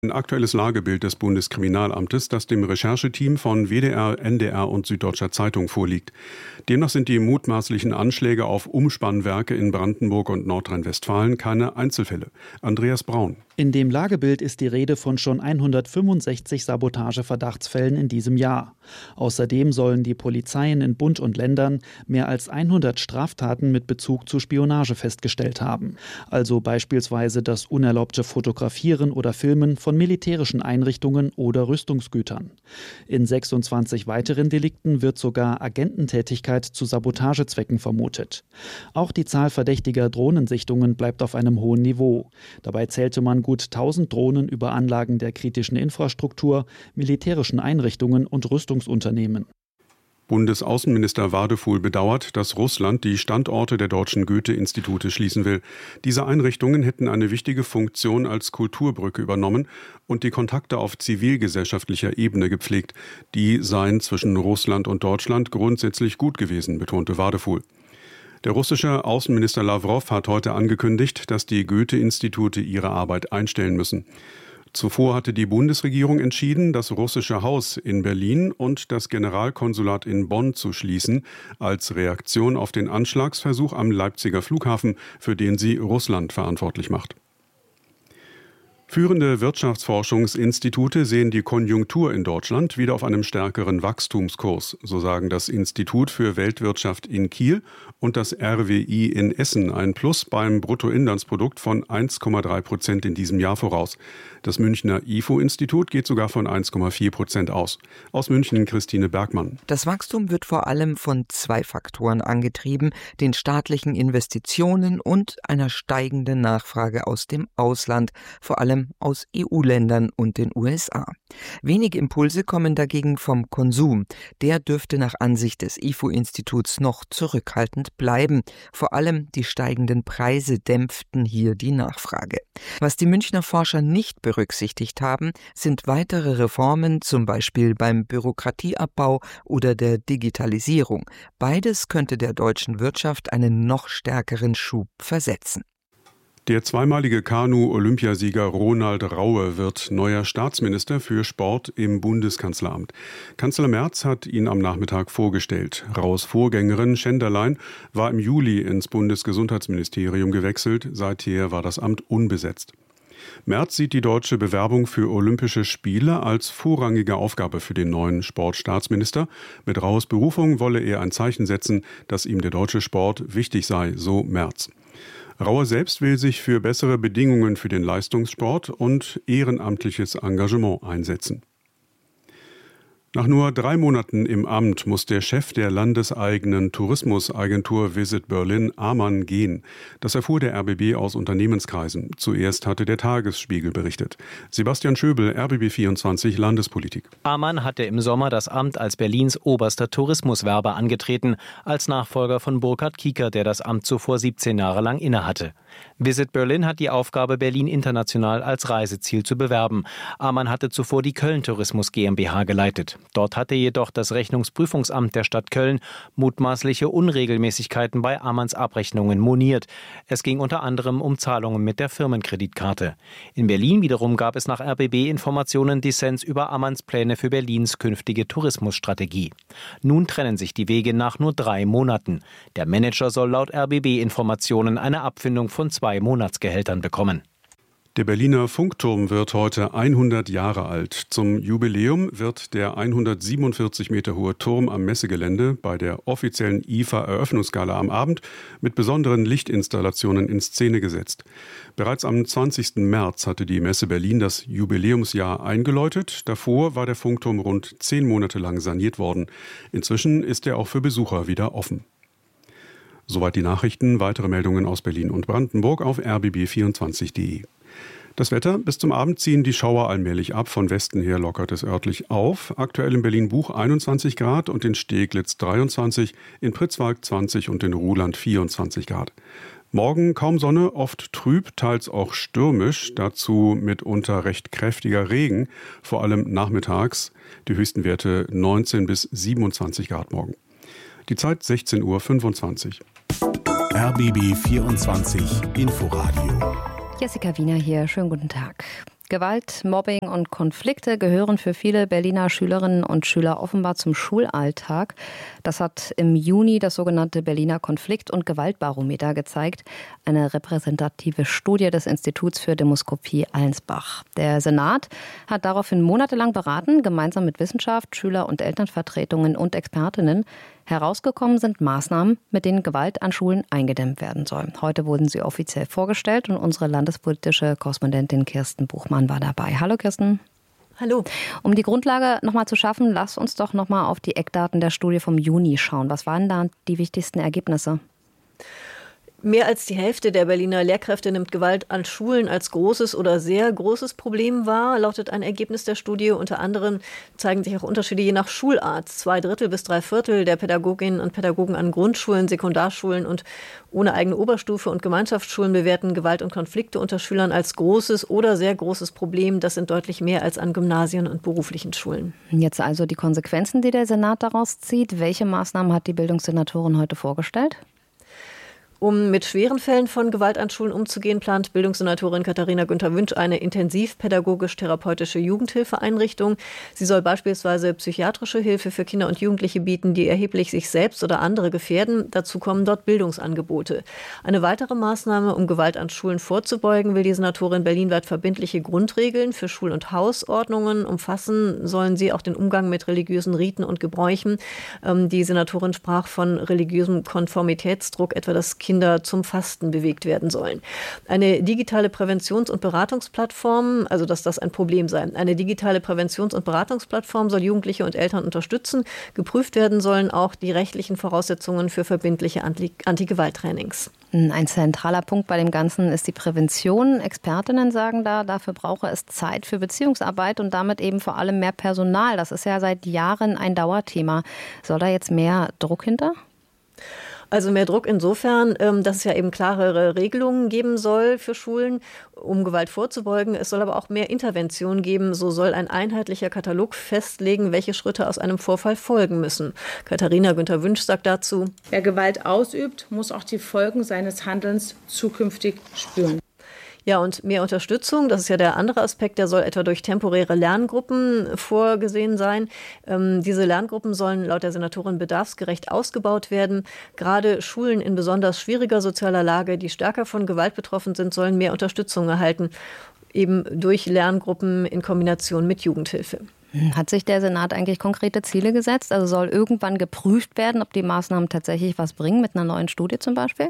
Ein aktuelles Lagebild des Bundeskriminalamtes, das dem Rechercheteam von WDR, NDR und Süddeutscher Zeitung vorliegt. Demnach sind die mutmaßlichen Anschläge auf Umspannwerke in Brandenburg und Nordrhein-Westfalen keine Einzelfälle. Andreas Braun. In dem Lagebild ist die Rede von schon 165 Sabotageverdachtsfällen in diesem Jahr. Außerdem sollen die Polizeien in Bund und Ländern mehr als 100 Straftaten mit Bezug zu Spionage festgestellt haben. Also beispielsweise das unerlaubte Fotografieren oder Filmen von militärischen Einrichtungen oder Rüstungsgütern. In 26 weiteren Delikten wird sogar Agententätigkeit zu Sabotagezwecken vermutet. Auch die Zahl verdächtiger Drohnensichtungen bleibt auf einem hohen Niveau. Dabei zählte man gut 1000 Drohnen über Anlagen der kritischen Infrastruktur, militärischen Einrichtungen und Rüstungsunternehmen. Bundesaußenminister Wadefuhl bedauert, dass Russland die Standorte der deutschen Goethe-Institute schließen will. Diese Einrichtungen hätten eine wichtige Funktion als Kulturbrücke übernommen und die Kontakte auf zivilgesellschaftlicher Ebene gepflegt. Die seien zwischen Russland und Deutschland grundsätzlich gut gewesen, betonte Wadefuhl. Der russische Außenminister Lawrow hat heute angekündigt, dass die Goethe-Institute ihre Arbeit einstellen müssen. Zuvor hatte die Bundesregierung entschieden, das russische Haus in Berlin und das Generalkonsulat in Bonn zu schließen, als Reaktion auf den Anschlagsversuch am Leipziger Flughafen, für den sie Russland verantwortlich macht. Führende Wirtschaftsforschungsinstitute sehen die Konjunktur in Deutschland wieder auf einem stärkeren Wachstumskurs. So sagen das Institut für Weltwirtschaft in Kiel und das RWI in Essen ein Plus beim Bruttoinlandsprodukt von 1,3% in diesem Jahr voraus. Das Münchner IFO-Institut geht sogar von 1,4% aus. Aus München Christine Bergmann. Das Wachstum wird vor allem von zwei Faktoren angetrieben, den staatlichen Investitionen und einer steigenden Nachfrage aus dem Ausland, vor allem aus EU-Ländern und den USA. Wenige Impulse kommen dagegen vom Konsum. Der dürfte nach Ansicht des IFO-Instituts noch zurückhaltend bleiben. Vor allem die steigenden Preise dämpften hier die Nachfrage. Was die Münchner Forscher nicht berücksichtigt haben, sind weitere Reformen, zum Beispiel beim Bürokratieabbau oder der Digitalisierung. Beides könnte der deutschen Wirtschaft einen noch stärkeren Schub versetzen. Der zweimalige Kanu-Olympiasieger Ronald Raue wird neuer Staatsminister für Sport im Bundeskanzleramt. Kanzler Merz hat ihn am Nachmittag vorgestellt. Raues Vorgängerin Schenderlein war im Juli ins Bundesgesundheitsministerium gewechselt. Seither war das Amt unbesetzt. Merz sieht die deutsche Bewerbung für Olympische Spiele als vorrangige Aufgabe für den neuen Sportstaatsminister. Mit Raues Berufung wolle er ein Zeichen setzen, dass ihm der deutsche Sport wichtig sei, so Merz. Raue selbst will sich für bessere Bedingungen für den Leistungssport und ehrenamtliches Engagement einsetzen. Nach nur 3 Monaten im Amt muss der Chef der landeseigenen Tourismusagentur Visit Berlin, Amann, gehen. Das erfuhr der RBB aus Unternehmenskreisen. Zuerst hatte der Tagesspiegel berichtet. Sebastian Schöbel, RBB24 Landespolitik. Amann hatte im Sommer das Amt als Berlins oberster Tourismuswerber angetreten, als Nachfolger von Burkhard Kieker, der das Amt zuvor 17 Jahre lang innehatte. Visit Berlin hat die Aufgabe, Berlin international als Reiseziel zu bewerben. Amann hatte zuvor die Köln Tourismus GmbH geleitet. Dort hatte jedoch das Rechnungsprüfungsamt der Stadt Köln mutmaßliche Unregelmäßigkeiten bei Amanns Abrechnungen moniert. Es ging unter anderem um Zahlungen mit der Firmenkreditkarte. In Berlin wiederum gab es nach RBB-Informationen Dissens über Amanns Pläne für Berlins künftige Tourismusstrategie. Nun trennen sich die Wege nach nur 3 Monaten. Der Manager soll laut RBB-Informationen eine Abfindung von 2 Monatsgehältern bekommen. Der Berliner Funkturm wird heute 100 Jahre alt. Zum Jubiläum wird der 147 Meter hohe Turm am Messegelände bei der offiziellen IFA-Eröffnungsgala am Abend mit besonderen Lichtinstallationen in Szene gesetzt. Bereits am 20. März hatte die Messe Berlin das Jubiläumsjahr eingeläutet. Davor war der Funkturm rund 10 Monate lang saniert worden. Inzwischen ist er auch für Besucher wieder offen. Soweit die Nachrichten. Weitere Meldungen aus Berlin und Brandenburg auf rbb24.de. Das Wetter: Bis zum Abend ziehen die Schauer allmählich ab. Von Westen her lockert es örtlich auf. Aktuell in Berlin-Buch 21 Grad und in Steglitz 23, in Pritzwalk 20 und in Ruhland 24 Grad. Morgen kaum Sonne, oft trüb, teils auch stürmisch. Dazu mitunter recht kräftiger Regen, vor allem nachmittags. Die höchsten Werte 19 bis 27 Grad morgen. Die Zeit 16:25 Uhr. RBB 24 Inforadio. Jessica Wiener hier, schönen guten Tag. Gewalt, Mobbing und Konflikte gehören für viele Berliner Schülerinnen und Schüler offenbar zum Schulalltag. Das hat im Juni das sogenannte Berliner Konflikt- und Gewaltbarometer gezeigt, eine repräsentative Studie des Instituts für Demoskopie Allensbach. Der Senat hat daraufhin monatelang beraten, gemeinsam mit Wissenschaft, Schüler- und Elternvertretungen und Expertinnen. Herausgekommen sind Maßnahmen, mit denen Gewalt an Schulen eingedämmt werden soll. Heute wurden sie offiziell vorgestellt und unsere landespolitische Korrespondentin Kirsten Buchmann war dabei. Hallo Kirsten. Hallo. Um die Grundlage nochmal zu schaffen, lass uns doch nochmal auf die Eckdaten der Studie vom Juni schauen. Was waren da die wichtigsten Ergebnisse? Mehr als die Hälfte der Berliner Lehrkräfte nimmt Gewalt an Schulen als großes oder sehr großes Problem wahr, lautet ein Ergebnis der Studie. Unter anderem zeigen sich auch Unterschiede je nach Schulart. 2/3 bis 3/4 der Pädagoginnen und Pädagogen an Grundschulen, Sekundarschulen und ohne eigene Oberstufe und Gemeinschaftsschulen bewerten Gewalt und Konflikte unter Schülern als großes oder sehr großes Problem. Das sind deutlich mehr als an Gymnasien und beruflichen Schulen. Jetzt also die Konsequenzen, die der Senat daraus zieht. Welche Maßnahmen hat die Bildungssenatorin heute vorgestellt? Um mit schweren Fällen von Gewalt an Schulen umzugehen, plant Bildungssenatorin Katharina Günther-Wünsch eine intensivpädagogisch-therapeutische Jugendhilfeeinrichtung. Sie soll beispielsweise psychiatrische Hilfe für Kinder und Jugendliche bieten, die erheblich sich selbst oder andere gefährden. Dazu kommen dort Bildungsangebote. Eine weitere Maßnahme, um Gewalt an Schulen vorzubeugen, will die Senatorin berlinweit verbindliche Grundregeln für Schul- und Hausordnungen umfassen. Sollen sie auch den Umgang mit religiösen Riten und Gebräuchen. Die Senatorin sprach von religiösem Konformitätsdruck, etwa dass Kinder zum Fasten bewegt werden sollen. Eine digitale Präventions- und Beratungsplattform, also dass das ein Problem sei. Eine digitale Präventions- und Beratungsplattform soll Jugendliche und Eltern unterstützen. Geprüft werden sollen auch die rechtlichen Voraussetzungen für verbindliche Anti-Gewalt-Trainings. Ein zentraler Punkt bei dem Ganzen ist die Prävention. Expertinnen sagen dafür brauche es Zeit für Beziehungsarbeit und damit eben vor allem mehr Personal. Das ist ja seit Jahren ein Dauerthema. Soll da jetzt mehr Druck hinter? Also mehr Druck insofern, dass es ja eben klarere Regelungen geben soll für Schulen, um Gewalt vorzubeugen. Es soll aber auch mehr Intervention geben. So soll ein einheitlicher Katalog festlegen, welche Schritte aus einem Vorfall folgen müssen. Katharina Günther-Wünsch sagt dazu: Wer Gewalt ausübt, muss auch die Folgen seines Handelns zukünftig spüren. Ja, und mehr Unterstützung, das ist ja der andere Aspekt, der soll etwa durch temporäre Lerngruppen vorgesehen sein. Diese Lerngruppen sollen laut der Senatorin bedarfsgerecht ausgebaut werden. Gerade Schulen in besonders schwieriger sozialer Lage, die stärker von Gewalt betroffen sind, sollen mehr Unterstützung erhalten, eben durch Lerngruppen in Kombination mit Jugendhilfe. Hat sich der Senat eigentlich konkrete Ziele gesetzt? Also soll irgendwann geprüft werden, ob die Maßnahmen tatsächlich was bringen, mit einer neuen Studie zum Beispiel?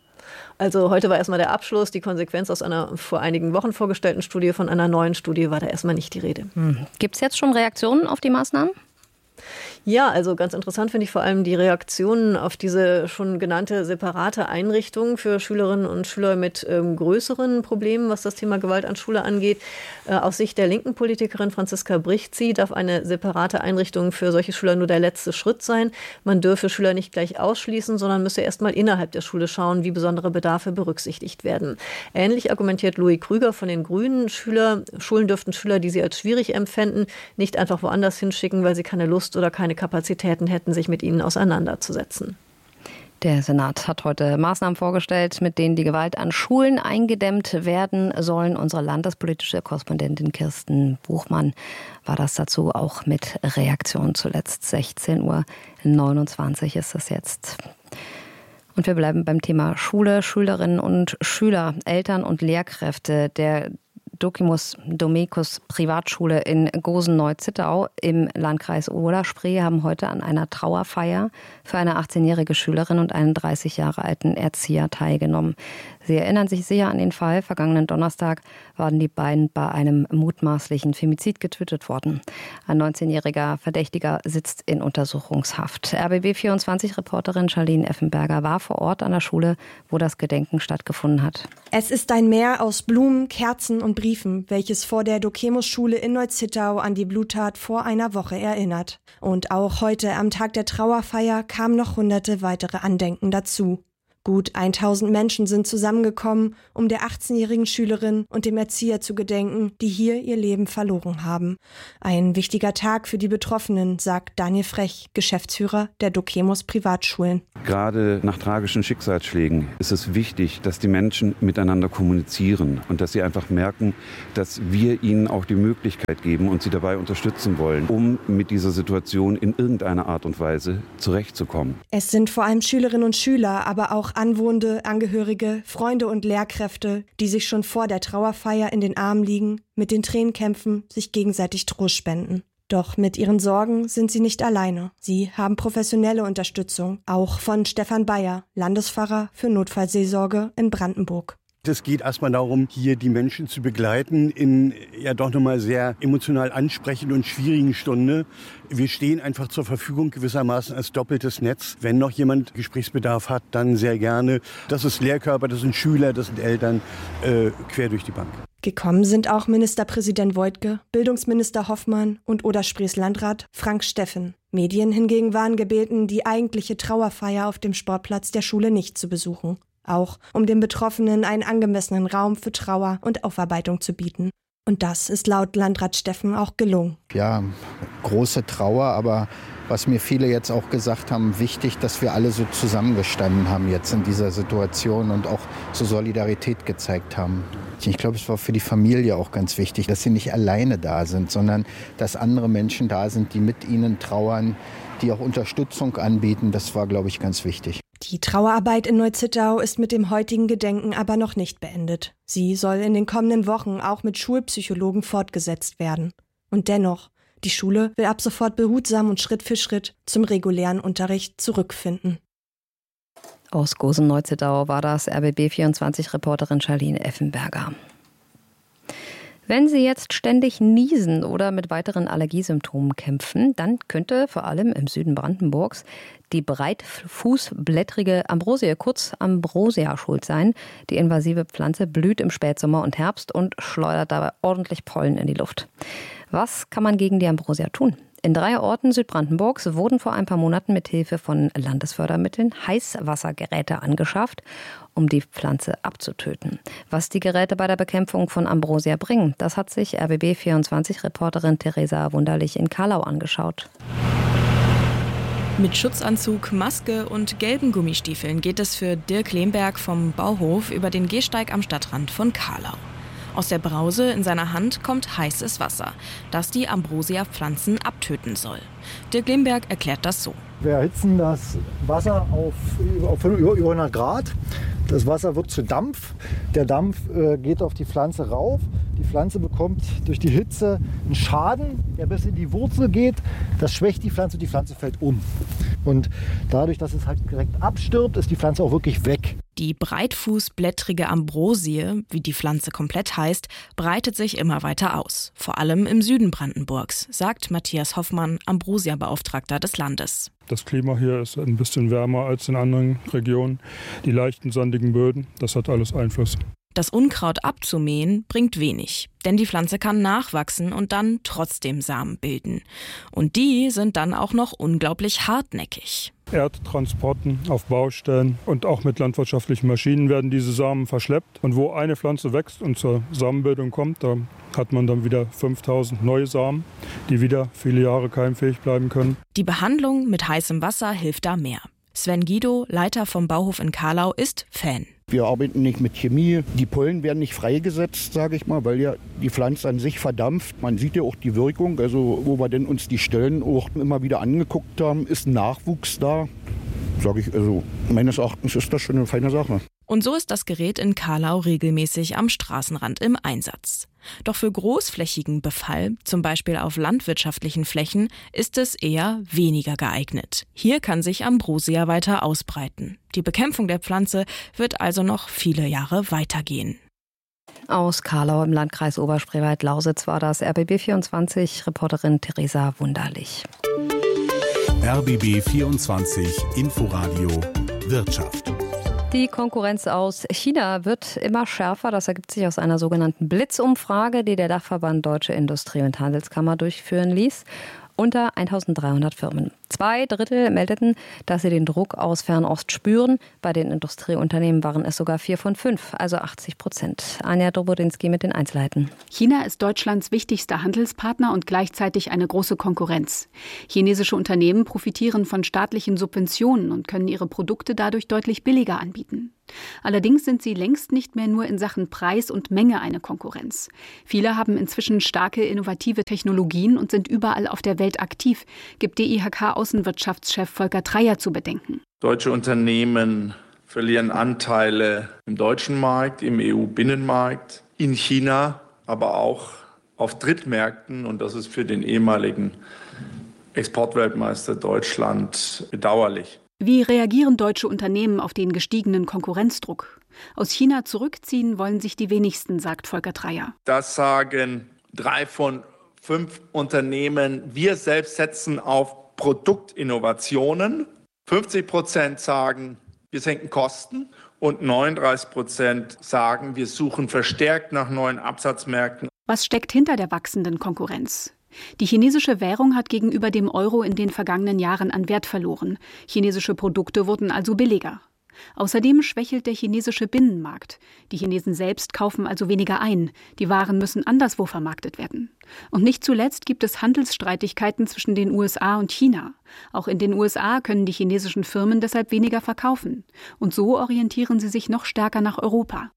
Also heute war erstmal der Abschluss. Die Konsequenz aus einer vor einigen Wochen vorgestellten Studie, von einer neuen Studie war da erstmal nicht die Rede. Gibt es jetzt schon Reaktionen auf die Maßnahmen? Ja, also ganz interessant finde ich vor allem die Reaktionen auf diese schon genannte separate Einrichtung für Schülerinnen und Schüler mit größeren Problemen, was das Thema Gewalt an Schule angeht. Aus Sicht der linken Politikerin Franziska Brichtzi darf eine separate Einrichtung für solche Schüler nur der letzte Schritt sein. Man dürfe Schüler nicht gleich ausschließen, sondern müsse erst mal innerhalb der Schule schauen, wie besondere Bedarfe berücksichtigt werden. Ähnlich argumentiert Louis Krüger von den Grünen. Schulen dürften Schüler, die sie als schwierig empfänden, nicht einfach woanders hinschicken, weil sie keine Lust oder keine Kapazitäten hätten, sich mit ihnen auseinanderzusetzen. Der Senat hat heute Maßnahmen vorgestellt, mit denen die Gewalt an Schulen eingedämmt werden sollen. Unsere landespolitische Korrespondentin Kirsten Buchmann war das dazu, auch mit Reaktion zuletzt. 16:29 Uhr ist es jetzt. Und wir bleiben beim Thema Schule, Schülerinnen und Schüler, Eltern und Lehrkräfte. Der Dokimus Privatschule in Gosen-Neu-Zittau im Landkreis Oder-Spree haben heute an einer Trauerfeier für eine 18-jährige Schülerin und einen 30 Jahre alten Erzieher teilgenommen. Sie erinnern sich sicher an den Fall. Vergangenen Donnerstag waren die beiden bei einem mutmaßlichen Femizid getötet worden. Ein 19-jähriger Verdächtiger sitzt in Untersuchungshaft. RBB24-Reporterin Charlene Effenberger war vor Ort an der Schule, wo das Gedenken stattgefunden hat. Es ist ein Meer aus Blumen, Kerzen und Briefen, welches vor der Dokemus-Schule in Neu-Zittau an die Bluttat vor einer Woche erinnert. Und auch heute am Tag der Trauerfeier kamen noch hunderte weitere Andenken dazu. Gut 1000 Menschen sind zusammengekommen, um der 18-jährigen Schülerin und dem Erzieher zu gedenken, die hier ihr Leben verloren haben. Ein wichtiger Tag für die Betroffenen, sagt Daniel Frech, Geschäftsführer der Dokemos Privatschulen. Gerade nach tragischen Schicksalsschlägen ist es wichtig, dass die Menschen miteinander kommunizieren und dass sie einfach merken, dass wir ihnen auch die Möglichkeit geben und sie dabei unterstützen wollen, um mit dieser Situation in irgendeiner Art und Weise zurechtzukommen. Es sind vor allem Schülerinnen und Schüler, aber auch Anwohner, Angehörige, Freunde und Lehrkräfte, die sich schon vor der Trauerfeier in den Armen liegen, mit den Tränen kämpfen, sich gegenseitig Trost spenden. Doch mit ihren Sorgen sind sie nicht alleine. Sie haben professionelle Unterstützung, auch von Stefan Bayer, Landespfarrer für Notfallseelsorge in Brandenburg. Es geht erstmal darum, hier die Menschen zu begleiten in ja doch nochmal sehr emotional ansprechenden und schwierigen Stunde. Wir stehen einfach zur Verfügung gewissermaßen als doppeltes Netz. Wenn noch jemand Gesprächsbedarf hat, dann sehr gerne. Das ist Lehrkörper, das sind Schüler, das sind Eltern, quer durch die Bank. Gekommen sind auch Ministerpräsident Woidke, Bildungsminister Hoffmann und Oder-Sprees Landrat Frank Steffen. Medien hingegen waren gebeten, die eigentliche Trauerfeier auf dem Sportplatz der Schule nicht zu besuchen. Auch um den Betroffenen einen angemessenen Raum für Trauer und Aufarbeitung zu bieten. Und das ist laut Landrat Steffen auch gelungen. Ja, große Trauer, aber was mir viele jetzt auch gesagt haben, wichtig, dass wir alle so zusammengestanden haben jetzt in dieser Situation und auch so Solidarität gezeigt haben. Ich glaube, es war für die Familie auch ganz wichtig, dass sie nicht alleine da sind, sondern dass andere Menschen da sind, die mit ihnen trauern, die auch Unterstützung anbieten. Das war, glaube ich, ganz wichtig. Die Trauerarbeit in Neuzittau ist mit dem heutigen Gedenken aber noch nicht beendet. Sie soll in den kommenden Wochen auch mit Schulpsychologen fortgesetzt werden. Und dennoch, die Schule will ab sofort behutsam und Schritt für Schritt zum regulären Unterricht zurückfinden. Aus Gosen-Neuzittau war das RBB24-Reporterin Charlene Effenberger. Wenn Sie jetzt ständig niesen oder mit weiteren Allergiesymptomen kämpfen, dann könnte vor allem im Süden Brandenburgs die breitfußblättrige Ambrosie, kurz Ambrosia, schuld sein. Die invasive Pflanze blüht im Spätsommer und Herbst und schleudert dabei ordentlich Pollen in die Luft. Was kann man gegen die Ambrosia tun? In 3 Orten Südbrandenburgs wurden vor ein paar Monaten mit Hilfe von Landesfördermitteln Heißwassergeräte angeschafft, um die Pflanze abzutöten. Was die Geräte bei der Bekämpfung von Ambrosia bringen, das hat sich RBB24-Reporterin Theresa Wunderlich in Kahlau angeschaut. Mit Schutzanzug, Maske und gelben Gummistiefeln geht es für Dirk Lehmberg vom Bauhof über den Gehsteig am Stadtrand von Kahlau. Aus der Brause in seiner Hand kommt heißes Wasser, das die Ambrosia-Pflanzen abtöten soll. Dirk Lehmberg erklärt das so. Wir erhitzen das Wasser auf über 100 Grad. Das Wasser wird zu Dampf. Der Dampf geht auf die Pflanze rauf. Die Pflanze bekommt durch die Hitze einen Schaden, der bis in die Wurzel geht. Das schwächt die Pflanze fällt um. Und dadurch, dass es halt direkt abstirbt, ist die Pflanze auch wirklich weg. Die breitfußblättrige Ambrosie, wie die Pflanze komplett heißt, breitet sich immer weiter aus. Vor allem im Süden Brandenburgs, sagt Matthias Hoffmann, Ambrosia-Beauftragter des Landes. Das Klima hier ist ein bisschen wärmer als in anderen Regionen. Die leichten, sandigen Böden, das hat alles Einfluss. Das Unkraut abzumähen bringt wenig, denn die Pflanze kann nachwachsen und dann trotzdem Samen bilden. Und die sind dann auch noch unglaublich hartnäckig. Erdtransporten auf Baustellen und auch mit landwirtschaftlichen Maschinen werden diese Samen verschleppt. Und wo eine Pflanze wächst und zur Samenbildung kommt, da hat man dann wieder 5000 neue Samen, die wieder viele Jahre keimfähig bleiben können. Die Behandlung mit heißem Wasser hilft da mehr. Sven Guido, Leiter vom Bauhof in Kahlau, ist Fan. Wir arbeiten nicht mit Chemie. Die Pollen werden nicht freigesetzt, sage ich mal, weil ja die Pflanze an sich verdampft. Man sieht ja auch die Wirkung. Also wo wir denn uns die Stellen auch immer wieder angeguckt haben, ist ein Nachwuchs da. Sage ich, also meines Erachtens ist das schon eine feine Sache. Und so ist das Gerät in Kahlau regelmäßig am Straßenrand im Einsatz. Doch für großflächigen Befall, zum Beispiel auf landwirtschaftlichen Flächen, ist es eher weniger geeignet. Hier kann sich Ambrosia weiter ausbreiten. Die Bekämpfung der Pflanze wird also noch viele Jahre weitergehen. Aus Kahlau im Landkreis Oberspreewald-Lausitz war das RBB24-Reporterin Theresa Wunderlich. RBB 24 Inforadio Wirtschaft. Die Konkurrenz aus China wird immer schärfer. Das ergibt sich aus einer sogenannten Blitzumfrage, die der Dachverband Deutsche Industrie- und Handelskammer durchführen ließ. unter 1.300 Firmen. 2/3 meldeten, dass sie den Druck aus Fernost spüren. Bei den Industrieunternehmen waren es sogar 4 von 5, also 80%. Anja Dobrodinsky mit den Einzelheiten. China ist Deutschlands wichtigster Handelspartner und gleichzeitig eine große Konkurrenz. Chinesische Unternehmen profitieren von staatlichen Subventionen und können ihre Produkte dadurch deutlich billiger anbieten. Allerdings sind sie längst nicht mehr nur in Sachen Preis und Menge eine Konkurrenz. Viele haben inzwischen starke innovative Technologien und sind überall auf der Welt aktiv, gibt DIHK-Außenwirtschaftschef Volker Treyer zu bedenken. Deutsche Unternehmen verlieren Anteile im deutschen Markt, im EU-Binnenmarkt, in China, aber auch auf Drittmärkten. Und das ist für den ehemaligen Exportweltmeister Deutschland bedauerlich. Wie reagieren deutsche Unternehmen auf den gestiegenen Konkurrenzdruck? Aus China zurückziehen wollen sich die wenigsten, sagt Volker Treyer. Das sagen 3 von 5 Unternehmen. Wir selbst setzen auf Produktinnovationen. 50% sagen, wir senken Kosten. Und 39% sagen, wir suchen verstärkt nach neuen Absatzmärkten. Was steckt hinter der wachsenden Konkurrenz? Die chinesische Währung hat gegenüber dem Euro in den vergangenen Jahren an Wert verloren. Chinesische Produkte wurden also billiger. Außerdem schwächelt der chinesische Binnenmarkt. Die Chinesen selbst kaufen also weniger ein. Die Waren müssen anderswo vermarktet werden. Und nicht zuletzt gibt es Handelsstreitigkeiten zwischen den USA und China. Auch in den USA können die chinesischen Firmen deshalb weniger verkaufen. Und so orientieren sie sich noch stärker nach Europa.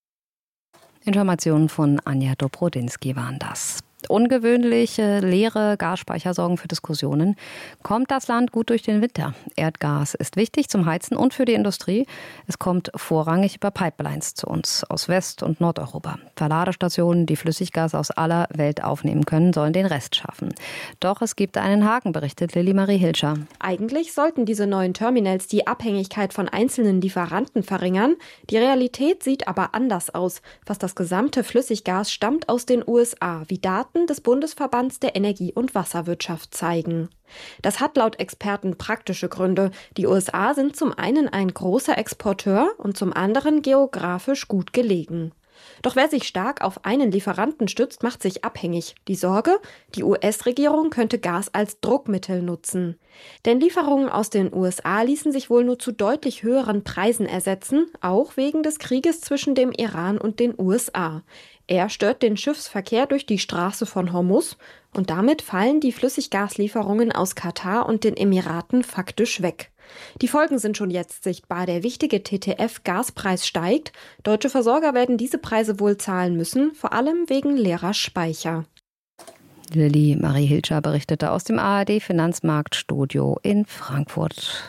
Informationen von Anja Dobrodinsky waren das. Ungewöhnliche leere Gasspeicher sorgen für Diskussionen. Kommt das Land gut durch den Winter? Erdgas ist wichtig zum Heizen und für die Industrie. Es kommt vorrangig über Pipelines zu uns aus West- und Nordeuropa. Verladestationen, die Flüssiggas aus aller Welt aufnehmen können, sollen den Rest schaffen. Doch es gibt einen Haken, berichtet Lilly-Marie Hilscher. Eigentlich sollten diese neuen Terminals die Abhängigkeit von einzelnen Lieferanten verringern. Die Realität sieht aber anders aus. Fast das gesamte Flüssiggas stammt aus den USA, wie Daten des Bundesverbands der Energie- und Wasserwirtschaft zeigen. Das hat laut Experten praktische Gründe. Die USA sind zum einen ein großer Exporteur und zum anderen geografisch gut gelegen. Doch wer sich stark auf einen Lieferanten stützt, macht sich abhängig. Die Sorge, die US-Regierung könnte Gas als Druckmittel nutzen. Denn Lieferungen aus den USA ließen sich wohl nur zu deutlich höheren Preisen ersetzen, auch wegen des Krieges zwischen dem Iran und den USA. Er stört den Schiffsverkehr durch die Straße von Hormuz und damit fallen die Flüssiggaslieferungen aus Katar und den Emiraten faktisch weg. Die Folgen sind schon jetzt sichtbar. Der wichtige TTF-Gaspreis steigt. Deutsche Versorger werden diese Preise wohl zahlen müssen, vor allem wegen leerer Speicher. Lilly-Marie Hilscher berichtete aus dem ARD-Finanzmarktstudio in Frankfurt.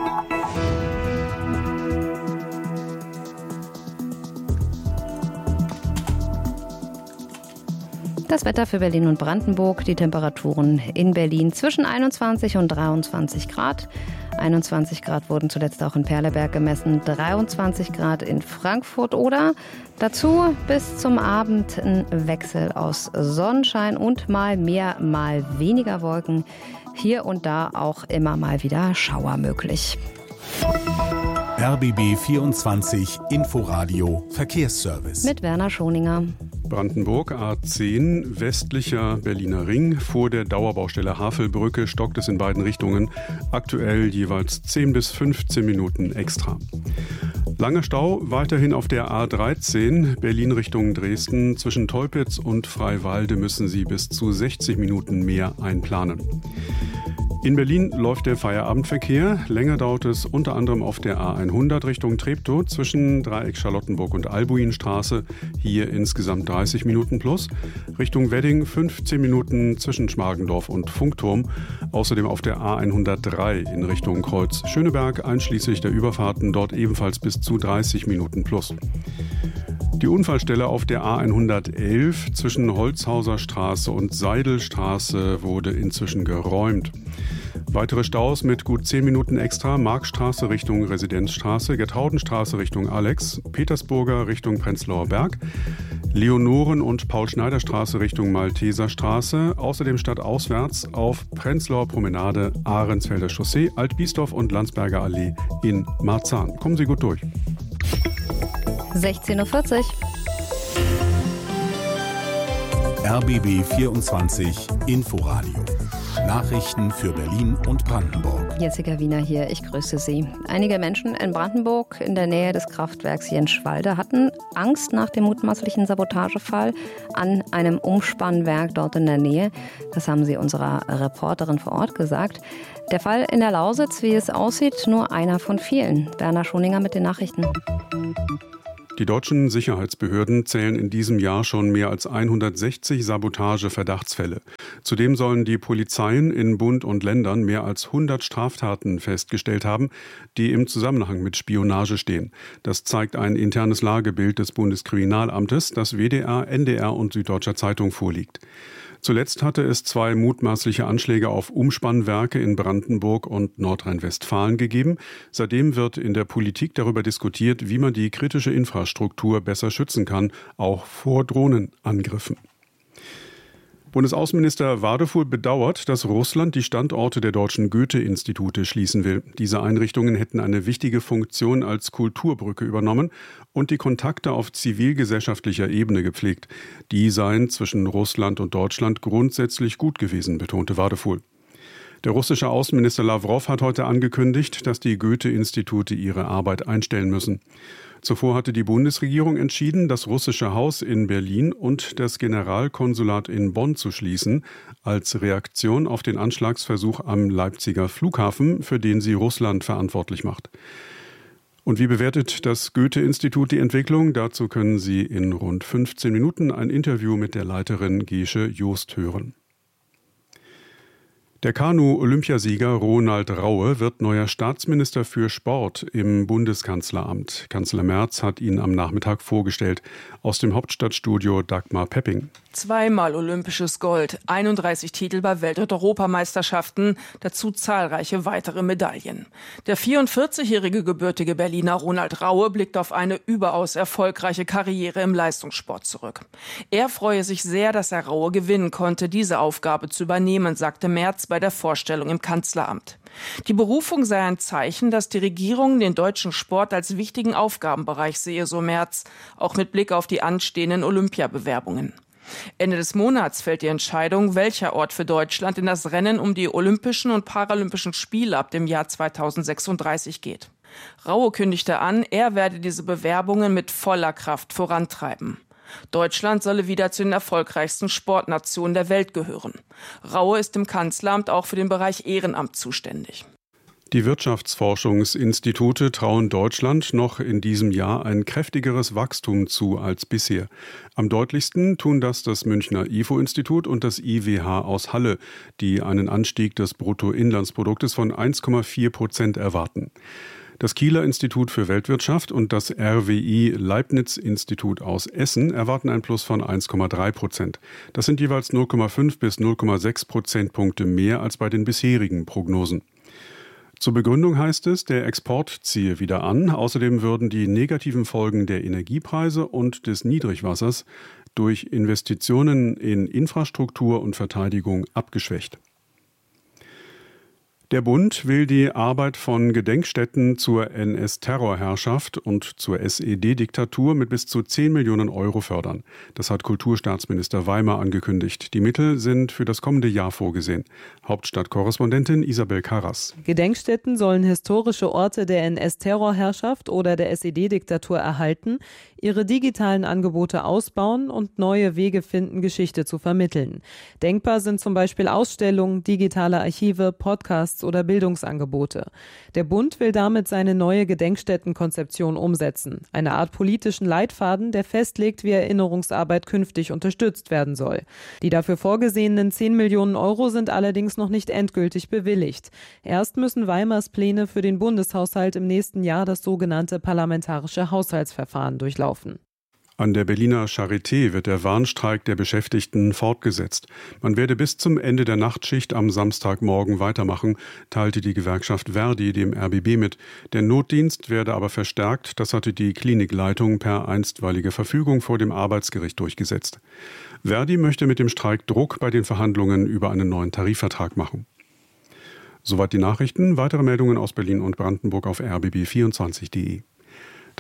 Das Wetter für Berlin und Brandenburg, die Temperaturen in Berlin zwischen 21 und 23 Grad. 21 Grad wurden zuletzt auch in Perleberg gemessen, 23 Grad in Frankfurt oder dazu bis zum Abend ein Wechsel aus Sonnenschein und mal mehr, mal weniger Wolken. Hier und da auch immer mal wieder Schauer möglich. RBB 24 Inforadio Verkehrsservice. Mit Werner Schoninger. Brandenburg A10, westlicher Berliner Ring. Vor der Dauerbaustelle Havelbrücke stockt es in beiden Richtungen. Aktuell jeweils 10 bis 15 Minuten extra. Langer Stau weiterhin auf der A13, Berlin Richtung Dresden. Zwischen Teupitz und Freiwalde müssen Sie bis zu 60 Minuten mehr einplanen. In Berlin läuft der Feierabendverkehr. Länger dauert es unter anderem auf der A100 Richtung Treptow zwischen Dreieck Charlottenburg und Albuinstraße. Hier insgesamt 30 Minuten plus. Richtung Wedding 15 Minuten zwischen Schmargendorf und Funkturm. Außerdem auf der A103 in Richtung Kreuz Schöneberg einschließlich der Überfahrten dort ebenfalls bis zu 30 Minuten plus. Die Unfallstelle auf der A111 zwischen Holzhauser Straße und Seidelstraße wurde inzwischen geräumt. Weitere Staus mit gut 10 Minuten extra: Markstraße Richtung Residenzstraße, Gertraudenstraße Richtung Alex, Petersburger Richtung Prenzlauer Berg, Leonoren- und Paul-Schneider-Straße Richtung Malteserstraße, außerdem stadtauswärts auf Prenzlauer Promenade, Ahrensfelder Chaussee, Altbiesdorf und Landsberger Allee in Marzahn. Kommen Sie gut durch. 16:40 Uhr. RBB 24 Inforadio. Nachrichten für Berlin und Brandenburg. Jessica Wiener hier, ich grüße Sie. Einige Menschen in Brandenburg in der Nähe des Kraftwerks Jenschwalde hatten Angst nach dem mutmaßlichen Sabotagefall an einem Umspannwerk dort in der Nähe. Das haben sie unserer Reporterin vor Ort gesagt. Der Fall in der Lausitz, wie es aussieht, nur einer von vielen. Werner Schoninger mit den Nachrichten. Die deutschen Sicherheitsbehörden zählen in diesem Jahr schon mehr als 160 Sabotage-Verdachtsfälle. Zudem sollen die Polizeien in Bund und Ländern mehr als 100 Straftaten festgestellt haben, die im Zusammenhang mit Spionage stehen. Das zeigt ein internes Lagebild des Bundeskriminalamtes, das WDR, NDR und Süddeutscher Zeitung vorliegt. Zuletzt hatte es 2 mutmaßliche Anschläge auf Umspannwerke in Brandenburg und Nordrhein-Westfalen gegeben. Seitdem wird in der Politik darüber diskutiert, wie man die kritische Infrastruktur besser schützen kann, auch vor Drohnenangriffen. Bundesaußenminister Wadefuhl bedauert, dass Russland die Standorte der deutschen Goethe-Institute schließen will. Diese Einrichtungen hätten eine wichtige Funktion als Kulturbrücke übernommen und die Kontakte auf zivilgesellschaftlicher Ebene gepflegt. Die seien zwischen Russland und Deutschland grundsätzlich gut gewesen, betonte Wadefuhl. Der russische Außenminister Lawrow hat heute angekündigt, dass die Goethe-Institute ihre Arbeit einstellen müssen. Zuvor hatte die Bundesregierung entschieden, das russische Haus in Berlin und das Generalkonsulat in Bonn zu schließen, als Reaktion auf den Anschlagsversuch am Leipziger Flughafen, für den sie Russland verantwortlich macht. Und wie bewertet das Goethe-Institut die Entwicklung? Dazu können Sie in rund 15 Minuten ein Interview mit der Leiterin Gesche Joost hören. Der Kanu-Olympiasieger Ronald Raue wird neuer Staatsminister für Sport im Bundeskanzleramt. Kanzler Merz hat ihn am Nachmittag vorgestellt. Aus dem Hauptstadtstudio Dagmar Pepping. 2-mal olympisches Gold, 31 Titel bei Welt- und Europameisterschaften, dazu zahlreiche weitere Medaillen. Der 44-jährige gebürtige Berliner Ronald Raue blickt auf eine überaus erfolgreiche Karriere im Leistungssport zurück. Er freue sich sehr, dass er Raue gewinnen konnte, diese Aufgabe zu übernehmen, sagte Merz bei der Vorstellung im Kanzleramt. Die Berufung sei ein Zeichen, dass die Regierung den deutschen Sport als wichtigen Aufgabenbereich sehe, so Merz, auch mit Blick auf die anstehenden Olympiabewerbungen. Ende des Monats fällt die Entscheidung, welcher Ort für Deutschland in das Rennen um die Olympischen und Paralympischen Spiele ab dem Jahr 2036 geht. Raue kündigte an, er werde diese Bewerbungen mit voller Kraft vorantreiben. Deutschland solle wieder zu den erfolgreichsten Sportnationen der Welt gehören. Raue ist im Kanzleramt auch für den Bereich Ehrenamt zuständig. Die Wirtschaftsforschungsinstitute trauen Deutschland noch in diesem Jahr ein kräftigeres Wachstum zu als bisher. Am deutlichsten tun das Münchner IFO-Institut und das IWH aus Halle, die einen Anstieg des Bruttoinlandsproduktes von 1,4% erwarten. Das Kieler Institut für Weltwirtschaft und das RWI Leibniz-Institut aus Essen erwarten ein Plus von 1,3%. Das sind jeweils 0,5 bis 0,6 Prozentpunkte mehr als bei den bisherigen Prognosen. Zur Begründung heißt es, der Export ziehe wieder an. Außerdem würden die negativen Folgen der Energiepreise und des Niedrigwassers durch Investitionen in Infrastruktur und Verteidigung abgeschwächt. Der Bund will die Arbeit von Gedenkstätten zur NS-Terrorherrschaft und zur SED-Diktatur mit bis zu 10 Millionen Euro fördern. Das hat Kulturstaatsminister Weimer angekündigt. Die Mittel sind für das kommende Jahr vorgesehen. Hauptstadtkorrespondentin Isabel Karras. Gedenkstätten sollen historische Orte der NS-Terrorherrschaft oder der SED-Diktatur erhalten, ihre digitalen Angebote ausbauen und neue Wege finden, Geschichte zu vermitteln. Denkbar sind zum Beispiel Ausstellungen, digitale Archive, Podcasts oder Bildungsangebote. Der Bund will damit seine neue Gedenkstättenkonzeption umsetzen. Eine Art politischen Leitfaden, der festlegt, wie Erinnerungsarbeit künftig unterstützt werden soll. Die dafür vorgesehenen 10 Millionen Euro sind allerdings noch nicht endgültig bewilligt. Erst müssen Weimars Pläne für den Bundeshaushalt im nächsten Jahr das sogenannte parlamentarische Haushaltsverfahren durchlaufen. An der Berliner Charité wird der Warnstreik der Beschäftigten fortgesetzt. Man werde bis zum Ende der Nachtschicht am Samstagmorgen weitermachen, teilte die Gewerkschaft Verdi dem RBB mit. Der Notdienst werde aber verstärkt, das hatte die Klinikleitung per einstweilige Verfügung vor dem Arbeitsgericht durchgesetzt. Verdi möchte mit dem Streik Druck bei den Verhandlungen über einen neuen Tarifvertrag machen. Soweit die Nachrichten. Weitere Meldungen aus Berlin und Brandenburg auf rbb24.de.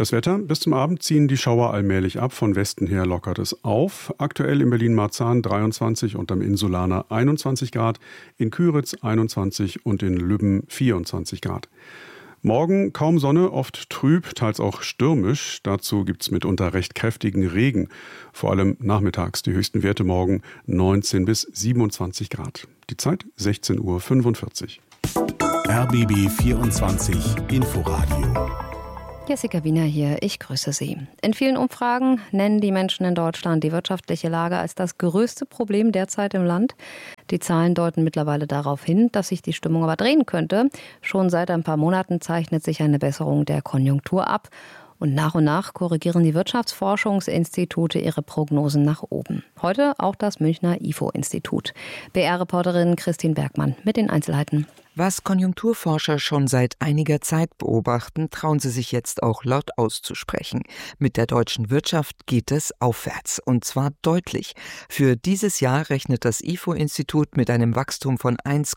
Das Wetter: Bis zum Abend ziehen die Schauer allmählich ab. Von Westen her lockert es auf. Aktuell in Berlin-Marzahn 23 und am Insulaner 21 Grad, in Küritz 21 und in Lübben 24 Grad. Morgen kaum Sonne, oft trüb, teils auch stürmisch. Dazu gibt es mitunter recht kräftigen Regen. Vor allem nachmittags die höchsten Werte morgen 19 bis 27 Grad. Die Zeit 16:45 Uhr. RBB 24 Inforadio. Jessica Wiener hier, ich grüße Sie. In vielen Umfragen nennen die Menschen in Deutschland die wirtschaftliche Lage als das größte Problem derzeit im Land. Die Zahlen deuten mittlerweile darauf hin, dass sich die Stimmung aber drehen könnte. Schon seit ein paar Monaten zeichnet sich eine Besserung der Konjunktur ab. Und nach korrigieren die Wirtschaftsforschungsinstitute ihre Prognosen nach oben. Heute auch das Münchner IFO-Institut. BR-Reporterin Christine Bergmann mit den Einzelheiten. Was Konjunkturforscher schon seit einiger Zeit beobachten, trauen sie sich jetzt auch laut auszusprechen. Mit der deutschen Wirtschaft geht es aufwärts, und zwar deutlich. Für dieses Jahr rechnet das IFO-Institut mit einem Wachstum von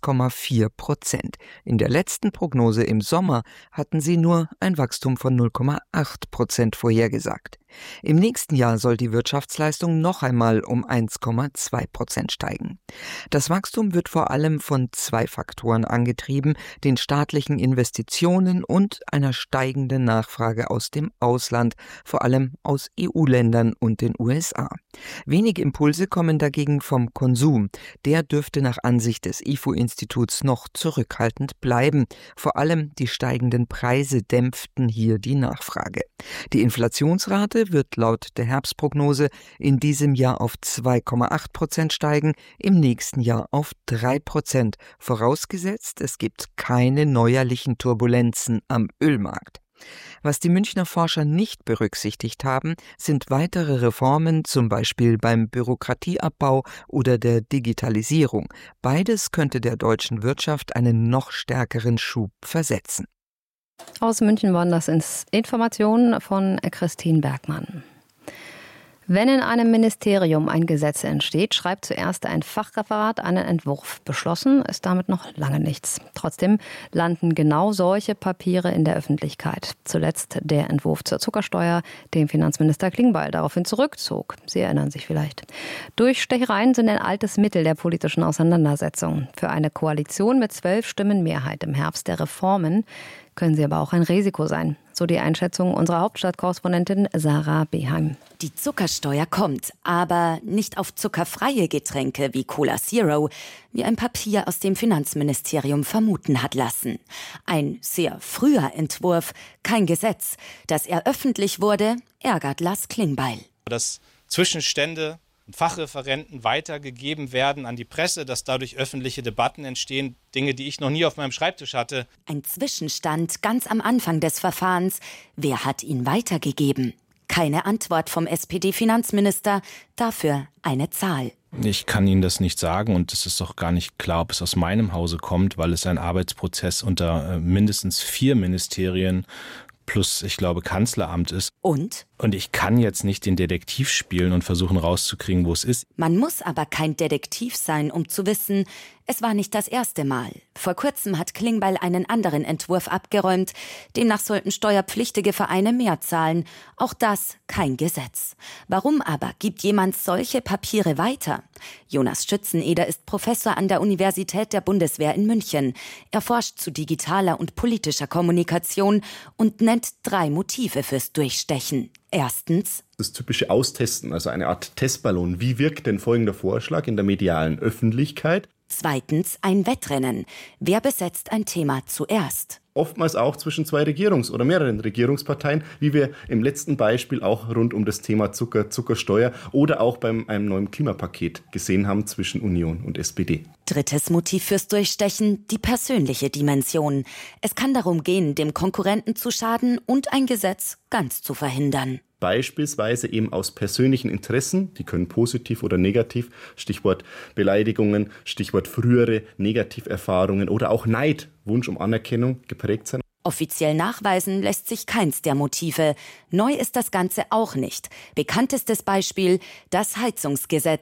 1,4%. In der letzten Prognose im Sommer hatten sie nur ein Wachstum von 0,8% vorhergesagt. Im nächsten Jahr soll die Wirtschaftsleistung noch einmal um 1,2% steigen. Das Wachstum wird vor allem von zwei Faktoren angetrieben: den staatlichen Investitionen und einer steigenden Nachfrage aus dem Ausland, vor allem aus EU-Ländern und den USA. Wenige Impulse kommen dagegen vom Konsum. Der dürfte nach Ansicht des IFO-Instituts noch zurückhaltend bleiben. Vor allem die steigenden Preise dämpften hier die Nachfrage. Die Inflationsrate wird laut der Herbstprognose in diesem Jahr auf 2,8% steigen, im nächsten Jahr auf 3%, vorausgesetzt, es gibt keine neuerlichen Turbulenzen am Ölmarkt. Was die Münchner Forscher nicht berücksichtigt haben, sind weitere Reformen, zum Beispiel beim Bürokratieabbau oder der Digitalisierung. Beides könnte der deutschen Wirtschaft einen noch stärkeren Schub versetzen. Aus München waren das Informationen von Christine Bergmann. Wenn in einem Ministerium ein Gesetz entsteht, schreibt zuerst ein Fachreferat einen Entwurf. Beschlossen ist damit noch lange nichts. Trotzdem landen genau solche Papiere in der Öffentlichkeit. Zuletzt der Entwurf zur Zuckersteuer, den Finanzminister Klingbeil daraufhin zurückzog. Sie erinnern sich vielleicht. Durchstechereien sind ein altes Mittel der politischen Auseinandersetzung. Für eine Koalition mit 12 Stimmen Mehrheit im Herbst der Reformen können sie aber auch ein Risiko sein. So die Einschätzung unserer Hauptstadtkorrespondentin Sarah Beheim. Die Zuckersteuer kommt, aber nicht auf zuckerfreie Getränke wie Cola Zero, wie ein Papier aus dem Finanzministerium vermuten hat lassen. Ein sehr früher Entwurf, kein Gesetz. Dass er öffentlich wurde, ärgert Lars Klingbeil. Dass Zwischenstände und Fachreferenten weitergegeben werden an die Presse, dass dadurch öffentliche Debatten entstehen, Dinge, die ich noch nie auf meinem Schreibtisch hatte. Ein Zwischenstand ganz am Anfang des Verfahrens. Wer hat ihn weitergegeben? Keine Antwort vom SPD-Finanzminister, dafür eine Zahl. Ich kann Ihnen das nicht sagen und es ist doch gar nicht klar, ob es aus meinem Hause kommt, weil es ein Arbeitsprozess unter mindestens 4 Ministerien plus, ich glaube, Kanzleramt ist. Und? Und ich kann jetzt nicht den Detektiv spielen und versuchen rauszukriegen, wo es ist. Man muss aber kein Detektiv sein, um zu wissen, es war nicht das erste Mal. Vor kurzem hat Klingbeil einen anderen Entwurf abgeräumt. Demnach sollten steuerpflichtige Vereine mehr zahlen. Auch das kein Gesetz. Warum aber gibt jemand solche Papiere weiter? Jonas Schützeneder ist Professor an der Universität der Bundeswehr in München. Er forscht zu digitaler und politischer Kommunikation und nennt 3 Motive fürs Durchstechen. Erstens: das typische Austesten, also eine Art Testballon. Wie wirkt denn folgender Vorschlag in der medialen Öffentlichkeit? Zweitens: ein Wettrennen. Wer besetzt ein Thema zuerst? Oftmals auch zwischen 2 oder mehreren Regierungsparteien, wie wir im letzten Beispiel auch rund um das Thema Zuckersteuer oder auch beim einem neuen Klimapaket gesehen haben zwischen Union und SPD. Drittes Motiv fürs Durchstechen: die persönliche Dimension. Es kann darum gehen, dem Konkurrenten zu schaden und ein Gesetz ganz zu verhindern. Beispielsweise eben aus persönlichen Interessen, die können positiv oder negativ, Stichwort Beleidigungen, Stichwort frühere Negativerfahrungen oder auch Neid, Wunsch um Anerkennung geprägt sein. Offiziell nachweisen lässt sich keins der Motive. Neu ist das Ganze auch nicht. Bekanntestes Beispiel: das Heizungsgesetz.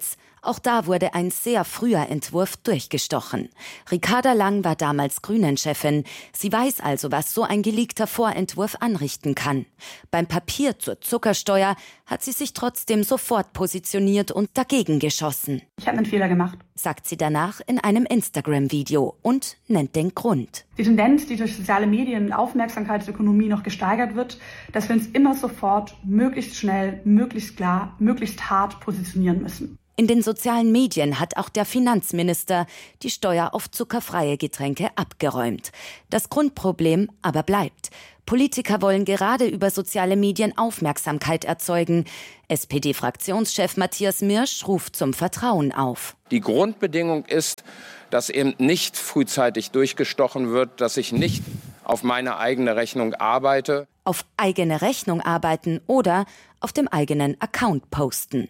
Auch da wurde ein sehr früher Entwurf durchgestochen. Ricarda Lang war damals Grünen-Chefin. Sie weiß also, was so ein geleakter Vorentwurf anrichten kann. Beim Papier zur Zuckersteuer hat sie sich trotzdem sofort positioniert und dagegen geschossen. Ich habe einen Fehler gemacht, sagt sie danach in einem Instagram-Video und nennt den Grund. Die Tendenz, die durch soziale Medien und Aufmerksamkeitsökonomie noch gesteigert wird, dass wir uns immer sofort, möglichst schnell, möglichst klar, möglichst hart positionieren müssen. In den sozialen Medien hat auch der Finanzminister die Steuer auf zuckerfreie Getränke abgeräumt. Das Grundproblem aber bleibt. Politiker wollen gerade über soziale Medien Aufmerksamkeit erzeugen. SPD-Fraktionschef Matthias Mirsch ruft zum Vertrauen auf. Die Grundbedingung ist, dass eben nicht frühzeitig durchgestochen wird, dass ich nicht auf meine eigene Rechnung arbeite. Auf eigene Rechnung arbeiten oder auf dem eigenen Account posten.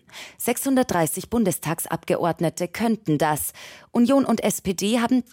630 Bundestagsabgeordnete könnten das. Union und SPD haben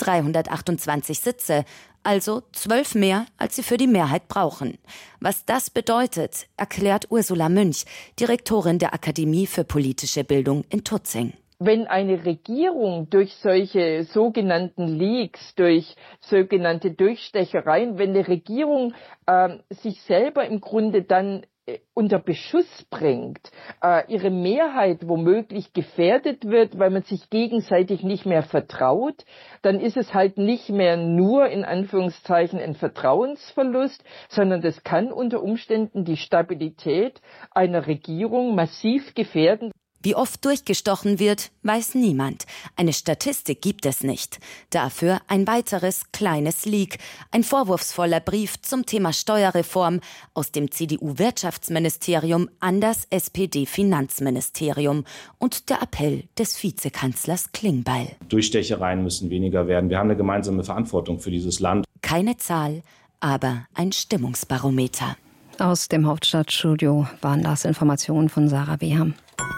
328 Sitze, also 12 mehr, als sie für die Mehrheit brauchen. Was das bedeutet, erklärt Ursula Münch, Direktorin der Akademie für politische Bildung in Tutzing. Wenn eine Regierung durch solche sogenannten Leaks, durch sogenannte Durchstechereien, wenn eine Regierung sich selber im Grunde dann unter Beschuss bringt, ihre Mehrheit womöglich gefährdet wird, weil man sich gegenseitig nicht mehr vertraut, dann ist es halt nicht mehr nur in Anführungszeichen ein Vertrauensverlust, sondern das kann unter Umständen die Stabilität einer Regierung massiv gefährden. Wie oft durchgestochen wird, weiß niemand. Eine Statistik gibt es nicht. Dafür ein weiteres kleines Leak. Ein vorwurfsvoller Brief zum Thema Steuerreform aus dem CDU-Wirtschaftsministerium an das SPD-Finanzministerium und der Appell des Vizekanzlers Klingbeil. Durchstechereien müssen weniger werden. Wir haben eine gemeinsame Verantwortung für dieses Land. Keine Zahl, aber ein Stimmungsbarometer. Aus dem Hauptstadtstudio waren das Informationen von Sarah Beham.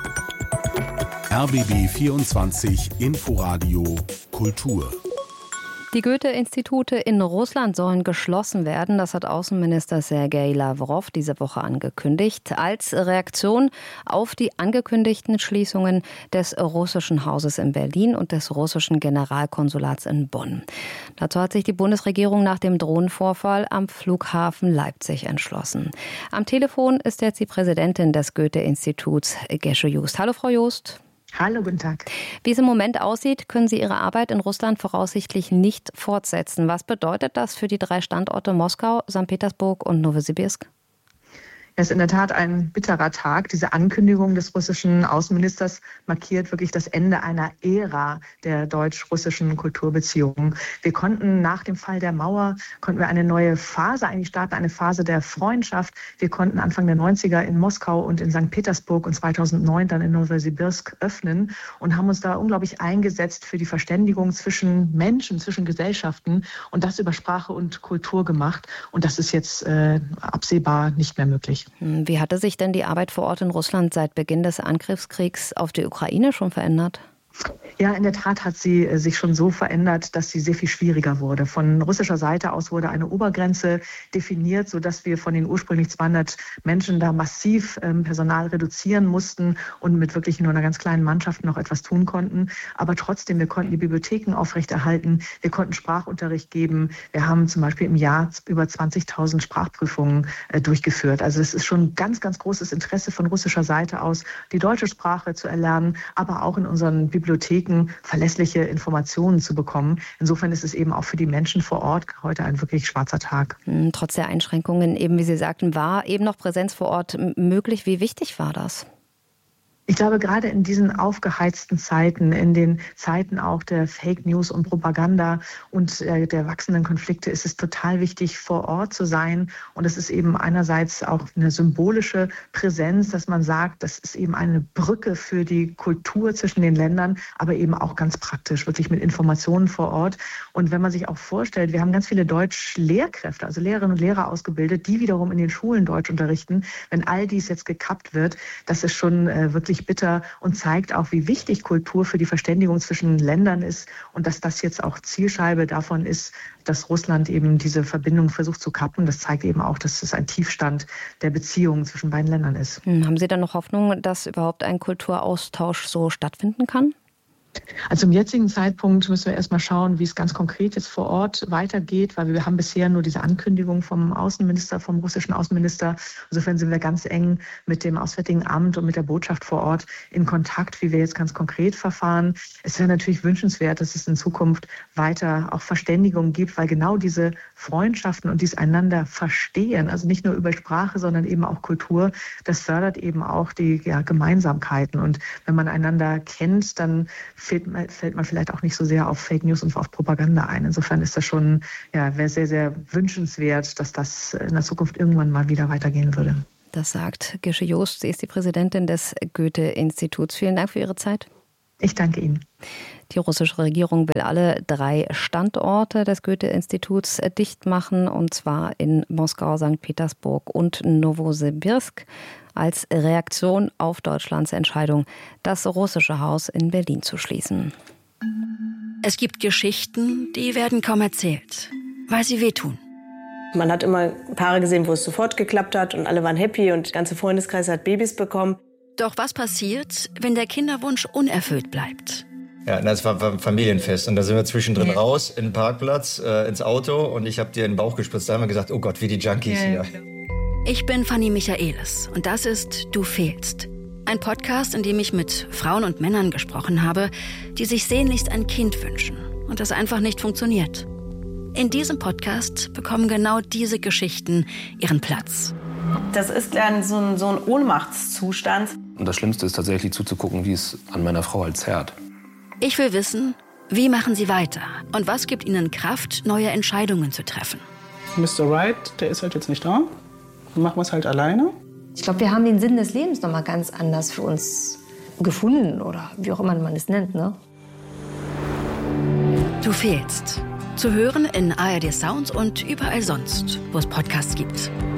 RBB 24 Inforadio Kultur. Die Goethe-Institute in Russland sollen geschlossen werden. Das hat Außenminister Sergei Lavrov diese Woche angekündigt, als Reaktion auf die angekündigten Schließungen des russischen Hauses in Berlin und des russischen Generalkonsulats in Bonn. Dazu hat sich die Bundesregierung nach dem Drohnenvorfall am Flughafen Leipzig entschlossen. Am Telefon ist jetzt die Präsidentin des Goethe-Instituts, Gesche Just. Hallo, Frau Just. Hallo, guten Tag. Wie es im Moment aussieht, können Sie Ihre Arbeit in Russland voraussichtlich nicht fortsetzen. Was bedeutet das für die 3 Standorte Moskau, St. Petersburg und Nowosibirsk? Es ist in der Tat ein bitterer Tag. Diese Ankündigung des russischen Außenministers markiert wirklich das Ende einer Ära der deutsch-russischen Kulturbeziehungen. Wir konnten nach dem Fall der Mauer, eine neue Phase eigentlich starten, eine Phase der Freundschaft. Wir konnten Anfang der 90er in Moskau und in St. Petersburg und 2009 dann in Nowosibirsk öffnen und haben uns da unglaublich eingesetzt für die Verständigung zwischen Menschen, zwischen Gesellschaften und das über Sprache und Kultur gemacht. Und das ist jetzt absehbar nicht mehr möglich. Wie hatte sich denn die Arbeit vor Ort in Russland seit Beginn des Angriffskriegs auf die Ukraine schon verändert? Ja, in der Tat hat sie sich schon so verändert, dass sie sehr viel schwieriger wurde. Von russischer Seite aus wurde eine Obergrenze definiert, sodass wir von den ursprünglich 200 Menschen da massiv Personal reduzieren mussten und mit wirklich nur einer ganz kleinen Mannschaft noch etwas tun konnten. Aber trotzdem, wir konnten die Bibliotheken aufrechterhalten, wir konnten Sprachunterricht geben. Wir haben zum Beispiel im Jahr über 20.000 Sprachprüfungen durchgeführt. Also es ist schon ganz, ganz großes Interesse von russischer Seite aus, die deutsche Sprache zu erlernen, aber auch in unseren Bibliotheken verlässliche Informationen zu bekommen. Insofern ist es eben auch für die Menschen vor Ort heute ein wirklich schwarzer Tag. Trotz der Einschränkungen, eben wie Sie sagten, war eben noch Präsenz vor Ort möglich. Wie wichtig war das? Ich glaube, gerade in diesen aufgeheizten Zeiten, in den Zeiten auch der Fake News und Propaganda und der wachsenden Konflikte ist es total wichtig, vor Ort zu sein. Und es ist eben einerseits auch eine symbolische Präsenz, dass man sagt, das ist eben eine Brücke für die Kultur zwischen den Ländern, aber eben auch ganz praktisch, wirklich mit Informationen vor Ort. Und wenn man sich auch vorstellt, wir haben ganz viele Deutsch-Lehrkräfte, also Lehrerinnen und Lehrer ausgebildet, die wiederum in den Schulen Deutsch unterrichten. Wenn all dies jetzt gekappt wird, das ist schon wirklich wirklich bitter und zeigt auch, wie wichtig Kultur für die Verständigung zwischen Ländern ist und dass das jetzt auch Zielscheibe davon ist, dass Russland eben diese Verbindung versucht zu kappen. Das zeigt eben auch, dass es ein Tiefstand der Beziehungen zwischen beiden Ländern ist. Haben Sie dann noch Hoffnung, dass überhaupt ein Kulturaustausch so stattfinden kann? Also zum jetzigen Zeitpunkt müssen wir erstmal schauen, wie es ganz konkret jetzt vor Ort weitergeht, weil wir haben bisher nur diese Ankündigung vom Außenminister, vom russischen Außenminister. Insofern sind wir ganz eng mit dem Auswärtigen Amt und mit der Botschaft vor Ort in Kontakt, wie wir jetzt ganz konkret verfahren. Es wäre natürlich wünschenswert, dass es in Zukunft weiter auch Verständigung gibt, weil genau diese Freundschaften und dieses einander verstehen, also nicht nur über Sprache, sondern eben auch Kultur, das fördert eben auch die Gemeinsamkeiten. Und wenn man einander kennt, dann fällt man vielleicht auch nicht so sehr auf Fake News und auf Propaganda ein. Insofern ist das schon, wäre sehr, sehr wünschenswert, dass das in der Zukunft irgendwann mal wieder weitergehen würde. Das sagt Gesche Joost. Sie ist die Präsidentin des Goethe-Instituts. Vielen Dank für Ihre Zeit. Ich danke Ihnen. Die russische Regierung will alle 3 Standorte des Goethe-Instituts dicht machen, und zwar in Moskau, St. Petersburg und Nowosibirsk, als Reaktion auf Deutschlands Entscheidung, das russische Haus in Berlin zu schließen. Es gibt Geschichten, die werden kaum erzählt, weil sie wehtun. Man hat immer Paare gesehen, wo es sofort geklappt hat und alle waren happy und der ganze Freundeskreis hat Babys bekommen. Doch was passiert, wenn der Kinderwunsch unerfüllt bleibt? Ja, das war ein Familienfest und da sind wir zwischendrin raus in den Parkplatz, ins Auto und ich habe dir in den Bauch gespritzt. Da haben wir gesagt, oh Gott, wie die Junkies hier. Ich bin Fanny Michaelis und das ist Du fehlst. Ein Podcast, in dem ich mit Frauen und Männern gesprochen habe, die sich sehnlichst ein Kind wünschen und das einfach nicht funktioniert. In diesem Podcast bekommen genau diese Geschichten ihren Platz. Das ist dann so ein Ohnmachtszustand. Und das Schlimmste ist tatsächlich zuzugucken, wie es an meiner Frau halt zerrt. Ich will wissen, wie machen sie weiter und was gibt ihnen Kraft, neue Entscheidungen zu treffen. Mr. Right, der ist halt jetzt nicht da. Dann machen wir es halt alleine. Ich glaube, wir haben den Sinn des Lebens noch mal ganz anders für uns gefunden oder wie auch immer man es nennt, ne? Du fehlst. Zu hören in ARD Sounds und überall sonst, wo es Podcasts gibt.